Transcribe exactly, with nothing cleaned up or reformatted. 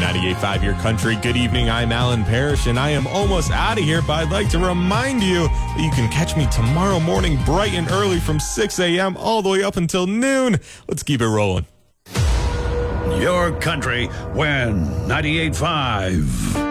ninety-eight point five Your Country. Good evening, I'm Alan Parrish, and I am almost out of here, but I'd like to remind you that you can catch me tomorrow morning bright and early from six a.m. all the way up until noon. Let's keep it rolling. Your Country, when ninety-eight point five.